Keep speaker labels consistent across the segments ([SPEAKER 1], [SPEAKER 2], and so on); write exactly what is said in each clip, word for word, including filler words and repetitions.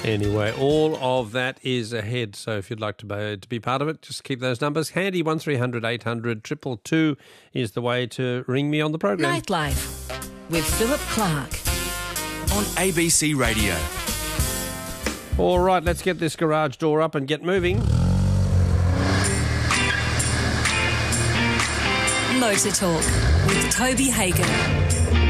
[SPEAKER 1] Anyway, all of that is ahead. So if you'd like to be, to be part of it, just keep those numbers handy. one three hundred eight hundred two two two is the way to ring me on the program.
[SPEAKER 2] Nightlife with Philip Clark
[SPEAKER 3] on A B C Radio.
[SPEAKER 1] All right, let's get this garage door up and get moving.
[SPEAKER 2] Motor Talk with Toby Hagan.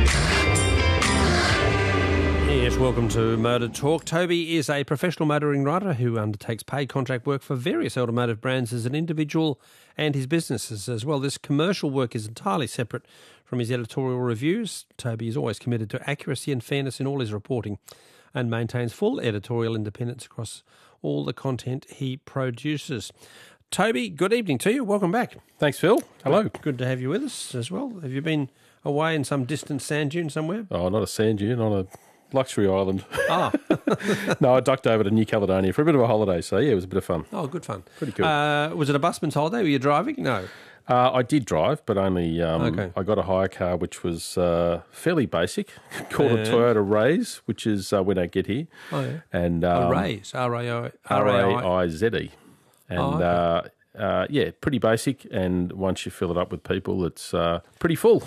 [SPEAKER 1] Yes, welcome to Motor Talk. Toby is a professional motoring rider who undertakes paid contract work for various automotive brands as an individual and his businesses as well. This commercial work is entirely separate from his editorial reviews. Toby is always committed to accuracy and fairness in all his reporting and maintains full editorial independence across all the content he produces. Toby, good evening to you. Welcome back.
[SPEAKER 4] Thanks, Phil. Hello.
[SPEAKER 1] Good to have you with us as well. Have you been away in some distant sand dune somewhere?
[SPEAKER 4] Oh, not a sand dune, on a luxury island.
[SPEAKER 1] Ah.
[SPEAKER 4] No, I ducked over to New Caledonia for a bit of a holiday, so yeah, it was a bit of fun.
[SPEAKER 1] Oh, good fun.
[SPEAKER 4] Pretty cool.
[SPEAKER 1] Uh, was it a busman's holiday? Were you driving? No.
[SPEAKER 4] Uh, I did drive, but only um,
[SPEAKER 1] Okay.
[SPEAKER 4] I got a hire car which was uh, fairly basic, called
[SPEAKER 1] Yeah.
[SPEAKER 4] a Toyota Raise, which is uh, when I get here.
[SPEAKER 1] Oh, yeah.
[SPEAKER 4] And
[SPEAKER 1] A
[SPEAKER 4] um,
[SPEAKER 1] Raise, R A I
[SPEAKER 4] R A I Z E. And
[SPEAKER 1] Oh, okay.
[SPEAKER 4] uh, uh, yeah, pretty basic. And once you fill it up with people, it's uh, pretty full.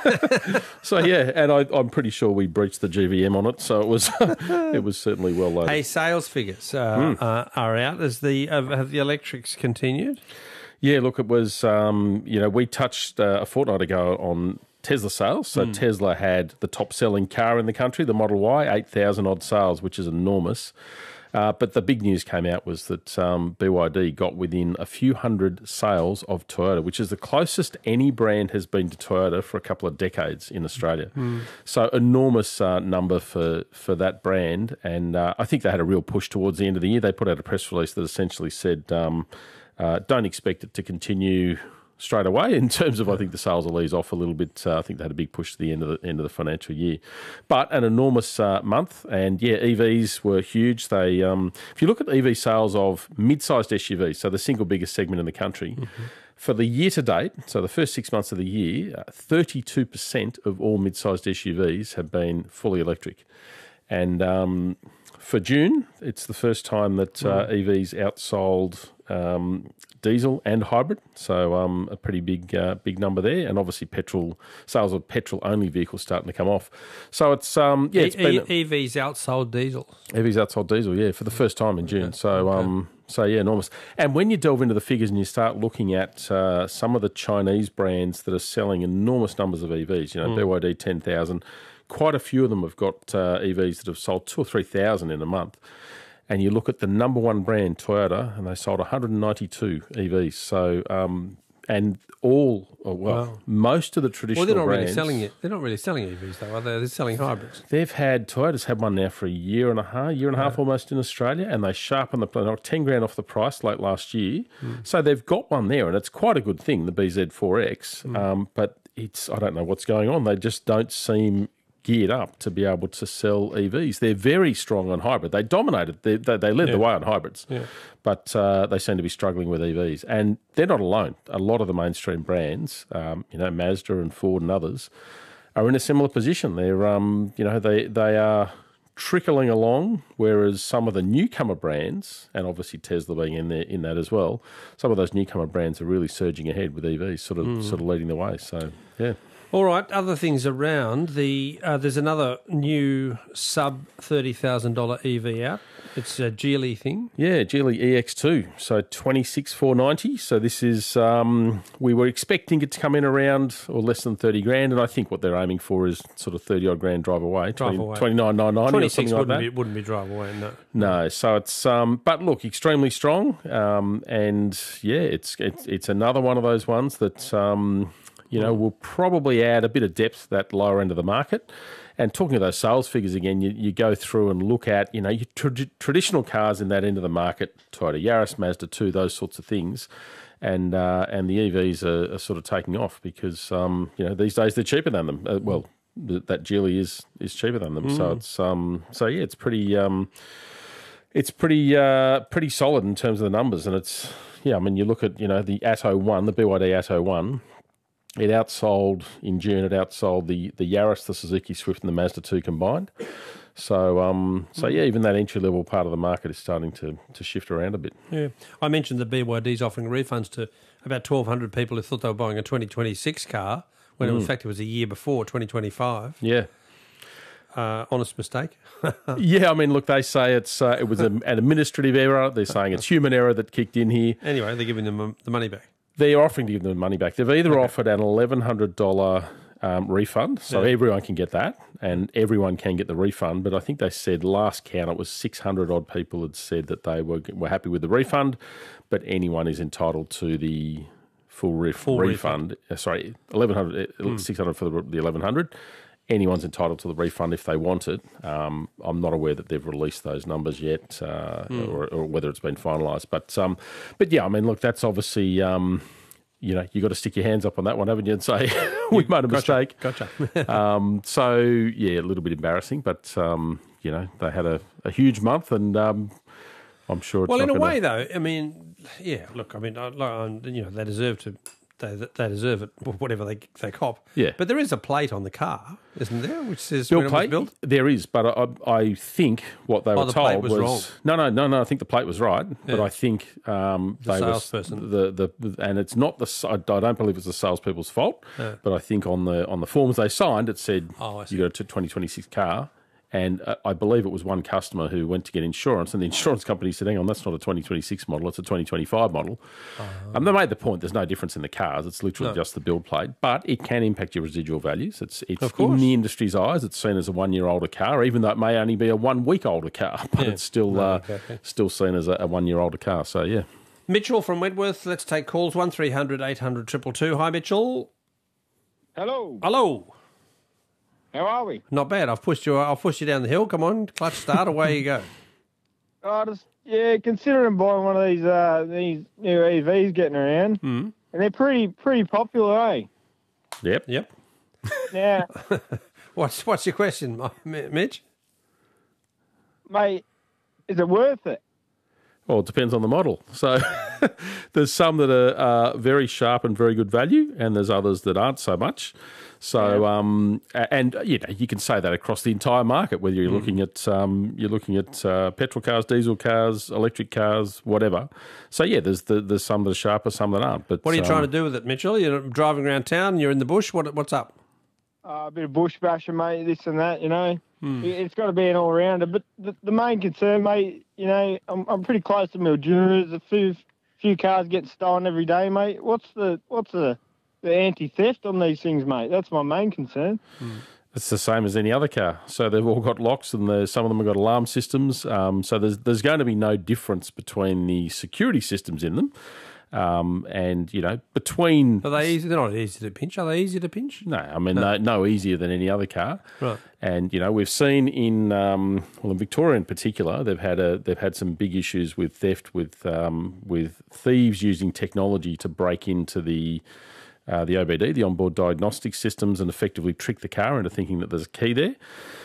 [SPEAKER 4] So yeah, and I, I'm pretty sure we breached the G V M on it, so it was it was certainly well loaded.
[SPEAKER 1] Hey, sales figures uh,
[SPEAKER 4] Hmm.
[SPEAKER 1] uh, are out. As the uh, have the electrics continued?
[SPEAKER 4] Yeah, look, it was, um, you know, we touched uh, a fortnight ago on Tesla sales. So Tesla had the top selling car in the country, the Model Y, eight thousand odd sales, which is enormous. Uh, but the big news came out was that um, B Y D got within a few hundred sales of Toyota, which is the closest any brand has been to Toyota for a couple of decades in Australia. So enormous uh, number for, for that brand. And uh, I think they had a real push towards the end of the year. They put out a press release that essentially said, um, uh, don't expect it to continue straight away in terms of, I think the sales will ease off a little bit. Uh, I think they had a big push to the end of the end of the financial year, but an enormous uh, month. And yeah, E Vs were huge. They, um, if you look at E V sales of mid-sized S U Vs, so the single biggest segment in the country, mm-hmm. for the year to date, so the first six months of the year, thirty-two percent of all mid-sized S U Vs have been fully electric, and um, for June, it's the first time that uh, E Vs outsold um, diesel and hybrid, so um, a pretty big uh, big number there, and obviously petrol sales of petrol only vehicles starting to come off. So it's um, yeah, it's
[SPEAKER 1] e-
[SPEAKER 4] been
[SPEAKER 1] E Vs outsold diesel.
[SPEAKER 4] E Vs outsold diesel, yeah, for the first time in June.
[SPEAKER 1] Okay.
[SPEAKER 4] So
[SPEAKER 1] Okay.
[SPEAKER 4] um, so yeah, enormous. And when you delve into the figures and you start looking at uh, some of the Chinese brands that are selling enormous numbers of E Vs, you know, B Y D ten thousand. Quite a few of them have got uh, E Vs that have sold two or three thousand in a month. And you look at the number one brand, Toyota, and they sold one hundred ninety-two E Vs. So, um, and all, oh, well,
[SPEAKER 1] Wow.
[SPEAKER 4] most of the traditional
[SPEAKER 1] Well, they're not
[SPEAKER 4] brands,
[SPEAKER 1] really selling it. They're not really selling E Vs though, are they? They're selling hybrids.
[SPEAKER 4] they've had, Toyota's had one now for a year and a half, year and a half almost in Australia, and they sharpened the, they knocked ten grand off the price late last year. So they've got one there, and it's quite a good thing, the B Z four X. Um, but it's, I don't know what's going on. They just don't seem geared up to be able to sell E Vs. They're very strong on hybrid. They dominated. They, they, they led
[SPEAKER 1] Yeah.
[SPEAKER 4] the way on hybrids,
[SPEAKER 1] Yeah.
[SPEAKER 4] but uh, they seem to be struggling with E Vs. And they're not alone. A lot of the mainstream brands, um, you know, Mazda and Ford and others, are in a similar position. They're, um, you know, they they are trickling along, whereas some of the newcomer brands, and obviously Tesla being in there in that as well, some of those newcomer brands are really surging ahead with E Vs, sort of sort of leading the way. So yeah.
[SPEAKER 1] All right, other things around. The uh, there's another new sub thirty thousand dollar E V out. It's a Geely thing.
[SPEAKER 4] Yeah, Geely E X two, so twenty-six thousand four hundred ninety. So this is, um, we were expecting it to come in around or less than thirty grand, and I think what they're aiming for is sort of thirty odd grand drive away,
[SPEAKER 1] Drive away.
[SPEAKER 4] twenty-nine thousand nine hundred ninety or
[SPEAKER 1] Twenty six
[SPEAKER 4] something like
[SPEAKER 1] wouldn't
[SPEAKER 4] that.
[SPEAKER 1] be wouldn't be drive away. No.
[SPEAKER 4] No, so it's, um, but look, extremely strong, um, and yeah, it's, it's it's another one of those ones that, um, you know, will probably add a bit of depth to that lower end of the market. And talking of those sales figures again, you, you go through and look at, you know, your tra- traditional cars in that end of the market, Toyota Yaris, Mazda two, those sorts of things. And uh, and the E Vs are, are sort of taking off because, um, you know, these days they're cheaper than them. Uh, well, th- that Geely is is cheaper than them. Mm. So it's um so yeah, it's pretty um it's pretty uh pretty solid in terms of the numbers. And it's, yeah, I mean, you look at, you know, the Atto one, the B Y D Atto one, it outsold in June. It outsold the the Yaris, the Suzuki Swift, and the Mazda two combined. So, um, so yeah, even that entry level part of the market is starting to, to shift around a bit.
[SPEAKER 1] Yeah, I mentioned that B Y D's offering refunds to about twelve hundred people who thought they were buying a twenty twenty-six car when
[SPEAKER 4] Mm.
[SPEAKER 1] in fact it was a year before twenty twenty-five.
[SPEAKER 4] Yeah.
[SPEAKER 1] Uh, honest mistake.
[SPEAKER 4] Yeah, I mean, look, they say it's uh, it was a, an administrative error. They're saying it's human error that kicked in here.
[SPEAKER 1] Anyway, they're giving them um, the money back.
[SPEAKER 4] They're offering to give them the money back. They've either offered an eleven hundred dollars um, refund, so
[SPEAKER 1] Yeah.
[SPEAKER 4] everyone can get that, and everyone can get the refund. But I think they said last count it was six hundred odd people had said that they were were happy with the refund, but anyone is entitled to the full, ref,
[SPEAKER 1] Full
[SPEAKER 4] refund. Uh, sorry, eleven hundred,
[SPEAKER 1] Hmm.
[SPEAKER 4] six hundred for the, the eleven hundred. Anyone's entitled to the refund if they want it. Um, I'm not aware that they've released those numbers yet, uh,
[SPEAKER 1] Mm.
[SPEAKER 4] or, or whether it's been finalised. But um, but yeah, I mean, look, that's obviously um, you know you got to stick your hands up on that one, haven't you, and say we made a
[SPEAKER 1] Gotcha,
[SPEAKER 4] mistake.
[SPEAKER 1] Gotcha.
[SPEAKER 4] um, so yeah, a little bit embarrassing, but um, you know they had a, a huge month, and um, I'm sure. It's
[SPEAKER 1] Well,
[SPEAKER 4] not
[SPEAKER 1] in a
[SPEAKER 4] gonna,
[SPEAKER 1] way, though, I mean, yeah. Look, I mean, I, I- you know, they deserve to. They, they deserve it, whatever they they cop.
[SPEAKER 4] Yeah.
[SPEAKER 1] But there is a plate on the car, isn't there, which says
[SPEAKER 4] Built
[SPEAKER 1] when
[SPEAKER 4] plate,
[SPEAKER 1] it was built?
[SPEAKER 4] there is, but I, I think what they
[SPEAKER 1] Oh,
[SPEAKER 4] were
[SPEAKER 1] the
[SPEAKER 4] told
[SPEAKER 1] plate was wrong.
[SPEAKER 4] no, no, no, no. I think the plate was right, but
[SPEAKER 1] Yeah.
[SPEAKER 4] I think um,
[SPEAKER 1] The
[SPEAKER 4] they
[SPEAKER 1] salesperson.
[SPEAKER 4] were the, the and it's not the. s- I don't believe it's the salespeople's fault,
[SPEAKER 1] Yeah.
[SPEAKER 4] but I think on the on the forms they signed it said
[SPEAKER 1] Oh, I see.
[SPEAKER 4] you got a twenty twenty-six car. And uh, I believe it was one customer who went to get insurance, and the insurance company said, hang on, that's not a twenty twenty-six model, it's a twenty twenty-five model. And they made the point there's no difference in the cars, it's literally
[SPEAKER 1] No.
[SPEAKER 4] just the build plate, but it can impact your residual values. It's, it's
[SPEAKER 1] Of
[SPEAKER 4] in
[SPEAKER 1] course.
[SPEAKER 4] the industry's eyes, it's seen as a one-year-older car, even though it may only be a one-week older car, but
[SPEAKER 1] Yeah.
[SPEAKER 4] it's still
[SPEAKER 1] No,
[SPEAKER 4] uh,
[SPEAKER 1] exactly.
[SPEAKER 4] still seen as a, a one-year-older car. So, yeah.
[SPEAKER 1] Mitchell from Wentworth, let's take calls, one three hundred eight hundred two two two. Hi, Mitchell.
[SPEAKER 5] Hello.
[SPEAKER 1] Hello.
[SPEAKER 5] How are we?
[SPEAKER 1] Not bad. I've pushed you. I've pushed you down the hill. Come on, clutch start. Away you go.
[SPEAKER 5] I just yeah, considering buying one of these uh, these new E Vs getting around,
[SPEAKER 1] Mm.
[SPEAKER 5] and they're pretty pretty popular, eh?
[SPEAKER 4] Yep.
[SPEAKER 1] Yep.
[SPEAKER 5] Now,
[SPEAKER 1] What's what's your question, Mi- Mitch?
[SPEAKER 5] mate, is it worth it?
[SPEAKER 4] Well, it depends on the model. So there's some that are uh, very sharp and very good value, and there's others that aren't so much. So, um, a- and uh, you know, you can say that across the entire market, whether you're looking at um, you're looking at uh, petrol cars, diesel cars, electric cars, whatever. So, yeah, there's the, there's some that are sharper, some that aren't. But
[SPEAKER 1] What are you
[SPEAKER 4] um,
[SPEAKER 1] trying to do with it, Mitchell? You're driving around town. You're in the bush. What what's up?
[SPEAKER 5] Uh, a bit of bush bashing, mate, this and that, you know. It- It's got to be an all-rounder. But the, the main concern, mate, you know, I'm, I'm pretty close to Mildura. A few few cars get stolen every day, mate. What's the what's the, the anti-theft on these things, mate? That's my main concern.
[SPEAKER 4] It's the same as any other car. So they've all got locks, and there's, some of them have got alarm systems. Um, so there's there's going to be no difference between the security systems in them, um, and you know between.
[SPEAKER 1] Are they easy? They're not easy to pinch. Are they easy to pinch?
[SPEAKER 4] No, I mean no. no easier than any other car.
[SPEAKER 1] Right.
[SPEAKER 4] And you know we've seen in um, well in Victoria in particular they've had a they've had some big issues with theft with um, with thieves using technology to break into the uh, the O B D, the onboard diagnostic systems, and effectively trick the car into thinking that there's a key there.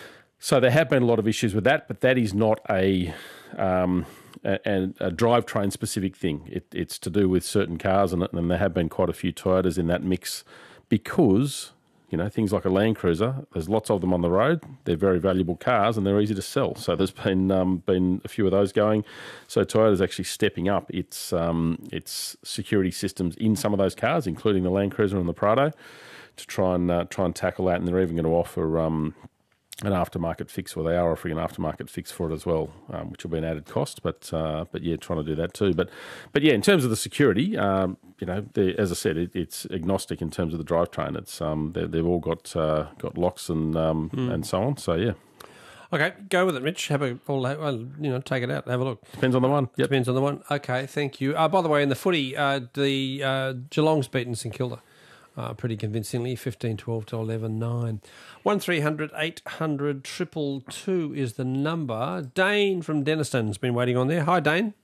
[SPEAKER 4] So there have been a lot of issues with that, but that is not a um, a, a drivetrain specific thing. It, it's to do with certain cars, and, and there have been quite a few Toyotas in that mix because, you know, things like a Land Cruiser, there's lots of them on the road. They're very valuable cars and they're easy to sell. So there's been um, been a few of those going. So Toyota's actually stepping up its um, its security systems in some of those cars, including the Land Cruiser and the Prado, to try and uh, try and tackle that. And they're even going to offer um, an aftermarket fix, or they are offering an aftermarket fix for it as well, um, which will be an added cost. But uh, but yeah, trying to do that too. But but yeah, in terms of the security, um, you know, they- as I said, it, it's agnostic in terms of the drivetrain. It's um, they- they've all got uh, got locks and um, and so on. So yeah,
[SPEAKER 1] Okay, go with it, Mitch. Have a, well, well, you know, take it out, have a look.
[SPEAKER 4] depends on the one. Yep.
[SPEAKER 1] Depends on the one. Okay, thank you. Uh, by the way, in the footy, uh, the uh, Geelong's beaten St Kilda uh, pretty convincingly, fifteen twelve to eleven nine. one three hundred eight hundred two two two is the number. Dane from Denniston's been waiting on there. Hi, Dane.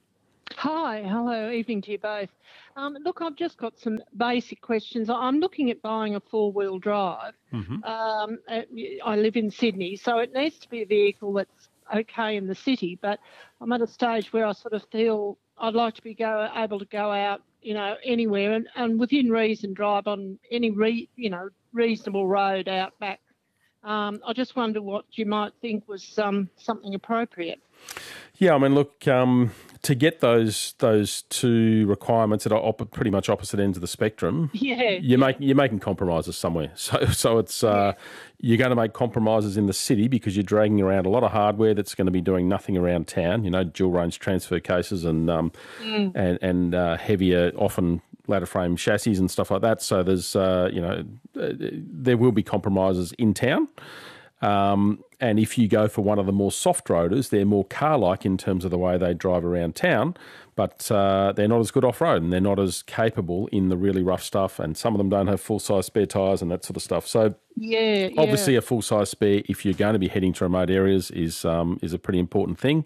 [SPEAKER 6] Hi, hello, evening to you both. Um, look, I've just got some basic questions. I'm looking at buying a four-wheel drive. Um, uh, I live in Sydney, so it needs to be a vehicle that's okay in the city, but I'm at a stage where I sort of feel I'd like to be go, able to go out, you know, anywhere and, and within reason drive on any, re, you know, reasonable road out back Um, I just wonder what you might think was um, something appropriate.
[SPEAKER 4] Yeah, I mean, look, um, to get those those two requirements that are op- pretty much opposite ends of the spectrum,
[SPEAKER 6] Yeah,
[SPEAKER 4] you're
[SPEAKER 6] yeah.
[SPEAKER 4] making you're making compromises somewhere. So so it's uh, you're going to make compromises in the city because you're dragging around a lot of hardware that's going to be doing nothing around town. You know, dual range transfer cases and um,
[SPEAKER 6] Mm.
[SPEAKER 4] and and uh, heavier, often ladder frame chassis and stuff like that. So there's uh, you know uh, there will be compromises in town. Um, and if you go for one of the more soft roaders, they're more car-like in terms of the way they drive around town, but uh, they're not as good off-road and they're not as capable in the really rough stuff. And some of them don't have full-size spare tyres and that sort of stuff. So
[SPEAKER 6] Yeah,
[SPEAKER 4] obviously
[SPEAKER 6] yeah.
[SPEAKER 4] a full-size spare, if you're going to be heading to remote areas, is um, is a pretty important thing.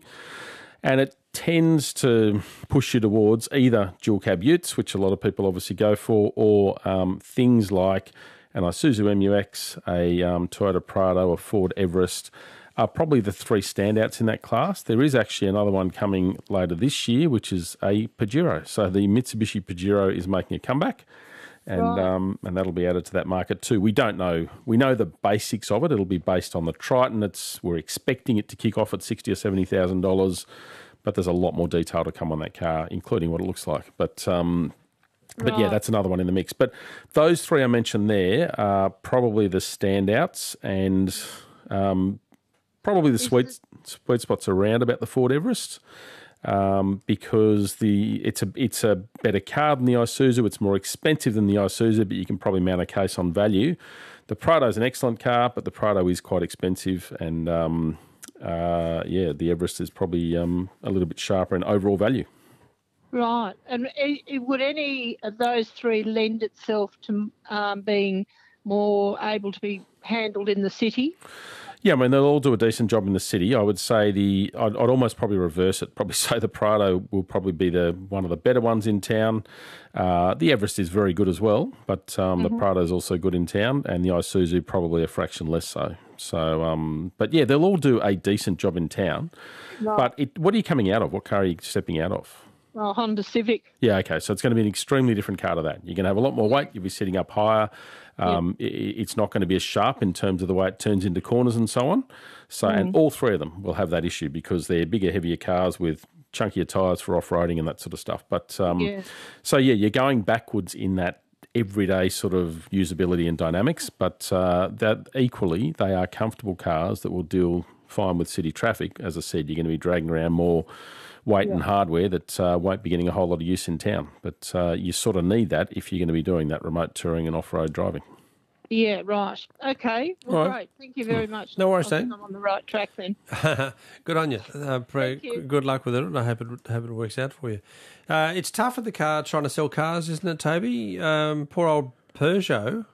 [SPEAKER 4] And it tends to push you towards either dual cab utes, which a lot of people obviously go for, or um, things like an Isuzu M U X, a um, Toyota Prado, a Ford Everest are probably the three standouts in that class. There is actually another one coming later this year, which is a Pajero. So the Mitsubishi Pajero is making a comeback, and
[SPEAKER 6] Right.
[SPEAKER 4] um, and that'll be added to that market too. We don't know. We know the basics of it. It'll be based on the Triton. It's we're expecting it to kick off at sixty or seventy thousand dollars, but there's a lot more detail to come on that car, including what it looks like. But um, But yeah,
[SPEAKER 6] Right.
[SPEAKER 4] that's another one in the mix. But those three I mentioned there are probably the standouts, and um, probably the sweet sweet spots around about the Ford Everest, um, because the it's a it's a better car than the Isuzu. It's more expensive than the Isuzu, but you can probably mount a case on value. The Prado is an excellent car, but the Prado is quite expensive, and um, uh, yeah, the Everest is probably um, a little bit sharper in overall value.
[SPEAKER 6] Right. And i- i- would any of those three lend itself to um, being more able to be handled in the city?
[SPEAKER 4] Yeah, I mean, they'll all do a decent job in the city. I would say the, I'd, I'd almost probably reverse it. Probably say the Prado will probably be the one of the better ones in town. Uh, the Everest is very good as well, but um, the Prado is also good in town, and the Isuzu probably a fraction less so. So, um, but yeah, they'll all do a decent job in town. But it, what are you coming out of? What car are you stepping out of?
[SPEAKER 6] Well, Honda Civic.
[SPEAKER 4] Yeah, okay. So it's going to be an extremely different car to that. You're going to have a lot more weight. You'll be sitting up higher. Um, i It's not going to be as sharp in terms of the way it turns into corners and so on. So, and all three of them will have that issue because they're bigger, heavier cars with chunkier tyres for off-roading and that sort of stuff. But um,
[SPEAKER 6] Yeah.
[SPEAKER 4] so yeah, you're going backwards in that everyday sort of usability and dynamics. But uh, that equally, they are comfortable cars that will deal fine with city traffic. As I said, you're going to be dragging around more weight and hardware that uh, won't be getting a whole lot of use in town. But uh, you sort of need that if you're going to be doing that remote touring and off-road driving.
[SPEAKER 6] Yeah, right. Okay. Well,
[SPEAKER 1] Right.
[SPEAKER 6] great. Thank you very much.
[SPEAKER 1] No worries,
[SPEAKER 6] I think
[SPEAKER 1] Dan.
[SPEAKER 6] I'm on the right track then.
[SPEAKER 1] Good on you. Uh, pray,
[SPEAKER 6] Thank you.
[SPEAKER 1] Good luck with it. I hope it, hope it works out for you. Uh, it's tough at the car trying to sell cars, isn't it, Toby? Um, poor old Peugeot,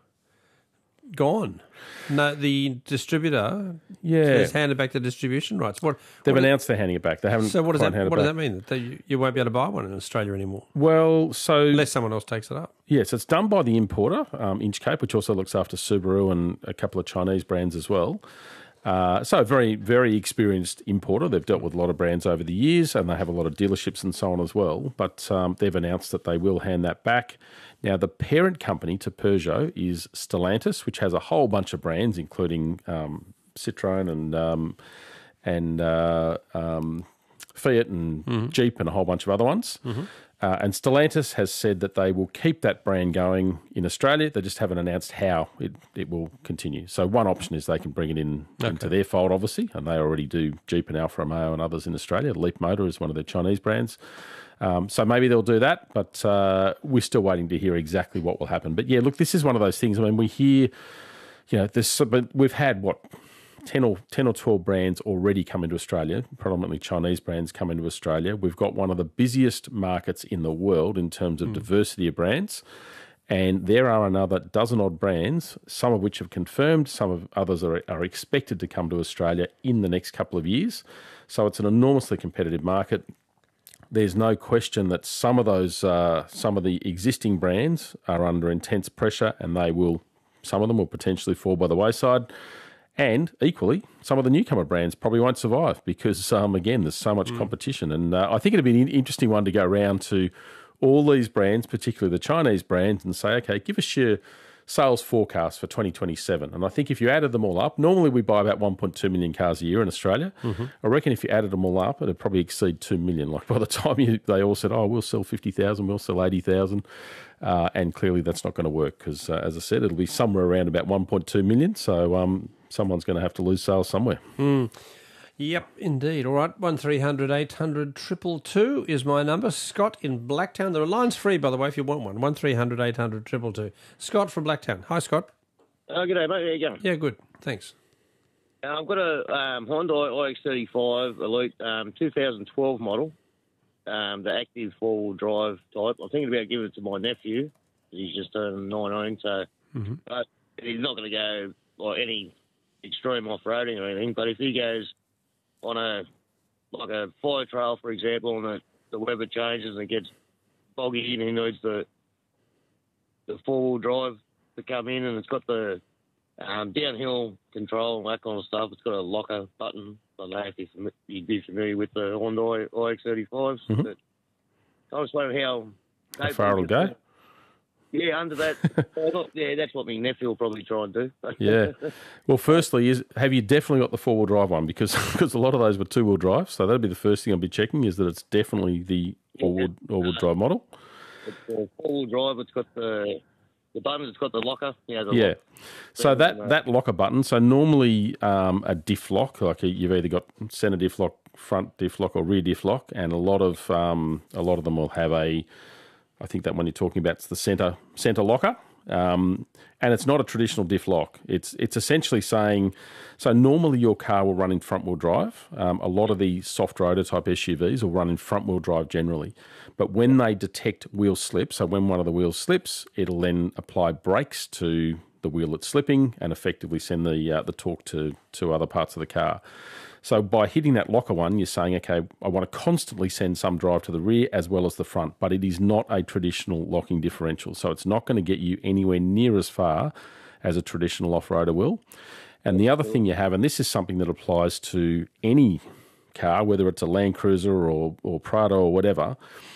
[SPEAKER 1] gone. No, the distributor
[SPEAKER 4] Yeah.
[SPEAKER 1] has handed back the distribution rights. What
[SPEAKER 4] They've
[SPEAKER 1] what
[SPEAKER 4] announced they're handing it back. They haven't.
[SPEAKER 1] is, so what does
[SPEAKER 4] quite
[SPEAKER 1] that
[SPEAKER 4] handed
[SPEAKER 1] what
[SPEAKER 4] it
[SPEAKER 1] does that
[SPEAKER 4] back.
[SPEAKER 1] mean? That you, you won't be able to buy one in Australia anymore
[SPEAKER 4] Well, so
[SPEAKER 1] unless someone else takes it up.
[SPEAKER 4] yes, it's done by the importer, um, Inchcape, which also looks after Subaru and a couple of Chinese brands as well. Uh, so a very, very experienced importer. They've dealt with a lot of brands over the years, and they have a lot of dealerships and so on as well. But um, they've announced that they will hand that back. Now, the parent company to Peugeot is Stellantis, which has a whole bunch of brands, including um, Citroën and um, and uh, um, Fiat and Jeep and a whole bunch of other ones. Uh, and Stellantis has said that they will keep that brand going in Australia. They just haven't announced how it, it will continue. So one option is they can bring it in into their fold, obviously, and they already do Jeep and Alfa Romeo and others in Australia. Leap Motor is one of their Chinese brands. Um, so maybe they'll do that, but uh, we're still waiting to hear exactly what will happen. But yeah, look, this is one of those things. I mean, we hear, you know, this, but we've had what, ten or ten or twelve brands already come into Australia, predominantly Chinese brands come into Australia. We've got one of the busiest markets in the world in terms of diversity of brands. And there are another dozen odd brands, some of which have confirmed, some of others are, are expected to come to Australia in the next couple of years. So it's an enormously competitive market. There's no question that some of those, uh, some of the existing brands are under intense pressure, and they will, some of them will potentially fall by the wayside. And equally, some of the newcomer brands probably won't survive because, um, again, there's so much competition. And uh, I think it'd be an interesting one to go around to all these brands, particularly the Chinese brands, and say, okay, give us your sales forecast for twenty twenty-seven. And I think if you added them all up, normally we buy about one point two million cars a year in Australia. Mm-hmm. I reckon if you added them all up, it'd probably exceed two million. Like by the time you, they all said, oh, we'll sell fifty thousand, we'll sell eighty thousand. Uh, and clearly that's not going to work because, uh, as I said, it'll be somewhere around about one point two million. So um, someone's going to have to lose sales somewhere.
[SPEAKER 1] Mm. Yep, indeed. All right, one three hundred eight hundred two two two is my number. Scott in Blacktown. There are lines free, by the way, if you want one. one three hundred eight hundred two two two. Scott from Blacktown. Hi, Scott.
[SPEAKER 7] Oh, good day, mate. How you going?
[SPEAKER 1] Yeah, good. Thanks.
[SPEAKER 7] Uh, I've got a um, Hyundai i X thirty-five Elite um, two thousand twelve model, um, the active four-wheel drive type. I'm thinking about giving it to my nephew. He's just turned nineteen, so
[SPEAKER 1] Mm-hmm.
[SPEAKER 7] but he's not going to go like any extreme off-roading or anything. But if he goes on a like a fire trail, for example, and the, the weather changes and it gets boggy and he needs the the four-wheel drive to come in, and it's got the um, downhill control and that kind of stuff. It's got a locker button. I don't know if you're fami- you'd be familiar with the Hyundai i X thirty-fives.
[SPEAKER 4] Mm-hmm.
[SPEAKER 7] But I was wondering how...
[SPEAKER 4] How far it'll go?
[SPEAKER 7] Yeah, under that. Yeah, that's what my nephew will probably try and do.
[SPEAKER 4] Yeah. Well, firstly, is have you definitely got the four-wheel drive one? Because because a lot of those were two-wheel drive, so that'd be the first thing I'll be checking is that it's definitely the all-wheel, all-wheel drive model.
[SPEAKER 7] It's a four-wheel drive. It's got the the buttons. It's got the locker. Yeah. The
[SPEAKER 4] Yeah.
[SPEAKER 7] lock.
[SPEAKER 4] So that, that locker button, so normally um, a diff lock, like a, you've either got centre diff lock, front diff lock or rear diff lock, and a lot of um, a lot of them will have a, I think that one you're talking about is the centre centre locker. Um, and it's not a traditional diff lock. It's it's essentially saying, so normally your car will run in front-wheel drive. Um, a lot of the soft roader type S U Vs will run in front-wheel drive generally. But when they detect wheel slip, so when one of the wheels slips, it'll then apply brakes to the wheel that's slipping and effectively send the uh, the torque to, to other parts of the car. So by hitting that locker one, you're saying, okay, I want to constantly send some drive to the rear as well as the front, but it is not a traditional locking differential. So it's not going to get you anywhere near as far as a traditional off-roader will. And the other thing you have, and this is something that applies to any car, whether it's a Land Cruiser or, or Prado or whatever,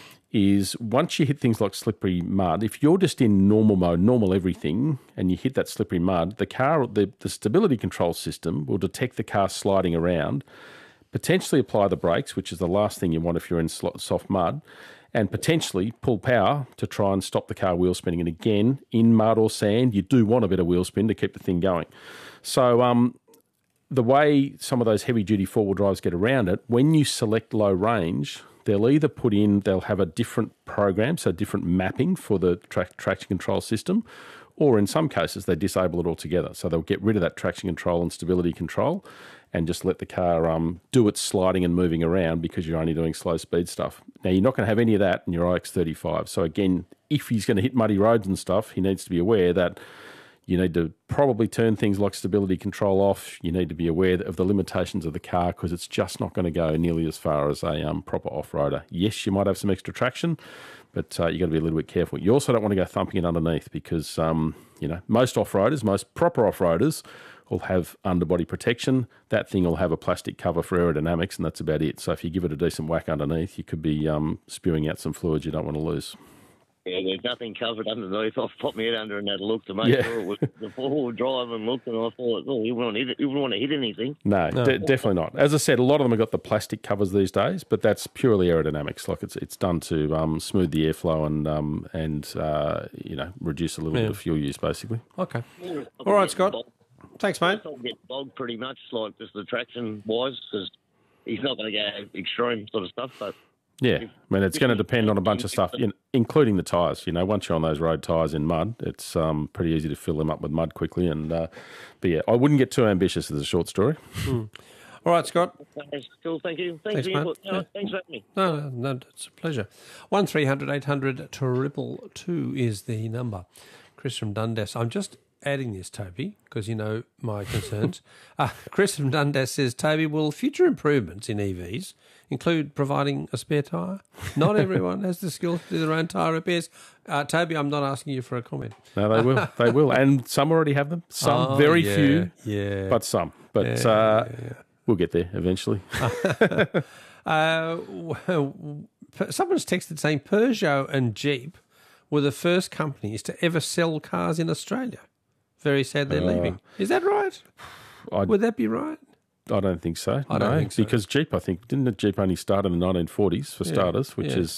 [SPEAKER 4] is once you hit things like slippery mud, if you're just in normal mode, normal everything, and you hit that slippery mud, the car, the, the stability control system will detect the car sliding around, potentially apply the brakes, which is the last thing you want if you're in soft mud, and potentially pull power to try and stop the car wheel spinning. And again, in mud or sand, you do want a bit of wheel spin to keep the thing going. So um, the way some of those heavy-duty four-wheel drives get around it, when you select low range, they'll either put in, they'll have a different program, so different mapping for the tra- traction control system, or in some cases they disable it altogether. So they'll get rid of that traction control and stability control and just let the car um, do its sliding and moving around because you're only doing slow speed stuff. Now, you're not going to have any of that in your i X thirty-five. So again, if he's going to hit muddy roads and stuff, he needs to be aware that you need to probably turn things like stability control off. You need to be aware of the limitations of the car because it's just not going to go nearly as far as a um, proper off-roader. Yes, you might have some extra traction, but uh, you've got to be a little bit careful. You also don't want to go thumping it underneath because, um, you know, most off-roaders, most proper off-roaders will have underbody protection. That thing will have a plastic cover for aerodynamics, and that's about it. So if you give it a decent whack underneath, you could be um, spewing out some fluid you don't want to lose.
[SPEAKER 7] Yeah, there's nothing covered underneath. I've popped my head under and had a look to make
[SPEAKER 4] Yeah.
[SPEAKER 7] sure it was the four-wheel drive and looked, and I thought, oh, you wouldn't, hit, you wouldn't want to hit anything.
[SPEAKER 4] No,
[SPEAKER 1] No.
[SPEAKER 4] De- definitely not. As I said, a lot of them have got the plastic covers these days, but that's purely aerodynamics. Like it's it's done to um, smooth the airflow and um, and uh, you know reduce a little
[SPEAKER 1] Yeah.
[SPEAKER 4] bit of fuel use, basically.
[SPEAKER 1] Okay. All right, Scott. Thanks, mate.
[SPEAKER 7] I'll get bogged pretty much, like just the traction-wise, because he's not going to go extreme sort of stuff, but...
[SPEAKER 4] Yeah, I mean, it's going to depend on a bunch of stuff, in, including the tyres. You know, once you're on those road tyres in mud, it's um, pretty easy to fill them up with mud quickly. And uh, but yeah, I wouldn't get too ambitious as a short story.
[SPEAKER 1] Mm. All right, Scott.
[SPEAKER 7] That's cool, thank you. Thanks,
[SPEAKER 1] Thanks,
[SPEAKER 7] for your
[SPEAKER 1] mate.
[SPEAKER 7] input. No,
[SPEAKER 1] Yeah.
[SPEAKER 7] Thanks for having me.
[SPEAKER 1] No, no, no, it's a pleasure. One three hundred eight hundred triple two is the number. Chris from Dundas. I'm just adding this, Toby, because you know my concerns. uh, Chris from Dundas says, Toby, will future improvements in E Vs include providing a spare tyre? Not everyone has the skills to do their own tyre repairs. Uh, Toby, I'm not asking you for a comment.
[SPEAKER 4] No, they will. They will. And some already have them. Some,
[SPEAKER 1] Oh,
[SPEAKER 4] very
[SPEAKER 1] yeah,
[SPEAKER 4] few,
[SPEAKER 1] yeah.
[SPEAKER 4] but some. But
[SPEAKER 1] Yeah,
[SPEAKER 4] uh,
[SPEAKER 1] yeah, yeah.
[SPEAKER 4] we'll get there eventually.
[SPEAKER 1] Uh, well, someone's texted saying Peugeot and Jeep were the first companies to ever sell cars in Australia. Very sad they're
[SPEAKER 4] Uh,
[SPEAKER 1] leaving. Is that right?
[SPEAKER 4] I,
[SPEAKER 1] Would that be right?
[SPEAKER 4] I don't think so.
[SPEAKER 1] I don't
[SPEAKER 4] no,
[SPEAKER 1] think so.
[SPEAKER 4] Because Jeep, I think, didn't the Jeep only start in the nineteen forties for
[SPEAKER 1] Yeah,
[SPEAKER 4] starters, which
[SPEAKER 1] yeah.
[SPEAKER 4] is